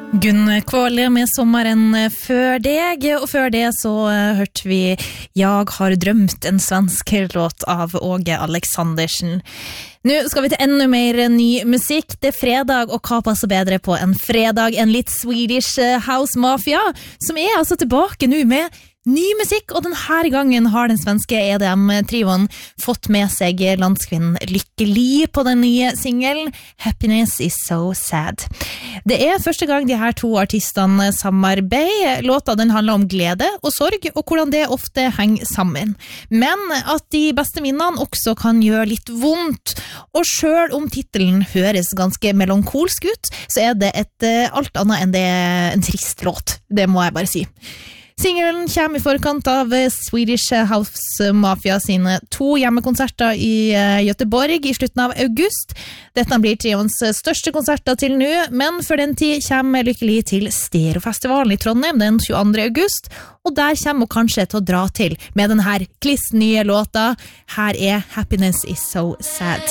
Gunn Kvåle med sommeren før deg, og før det så hørte vi Jeg har drømt, en svensk låt av Åge Alexandersen. Nå skal vi til enda mer ny musikk. Det fredag, og hva passer bedre på en fredag enn litt Swedish House Mafia, som altså tilbake nå med ny musikk, og denne gangen har den svenske EDM-trioen fått med seg landskvinnen Lykke Li på den nye singelen Happiness is so sad. Det første gang de her to artistene samarbeider. Låta den handler om glede og sorg, og hvordan det ofte henger sammen. Men at de beste minnene også kan gjøre litt vondt. Og selv om titelen høres ganske melankolsk ut, så det alt annet enn det en trist låt. Det må jeg bare si. Singelen kommer i forkant av Swedish House Mafia sine 2 hjemmekonserter i Göteborg i slutten av august. Dette blir trioens største konserter til nå, men for den tid kommer Lykke Li til Stereofestivalen i Trondheim den 22. august, og der kommer hun kanskje til å dra til med denne kliss nye låta. Her Happiness is so sad.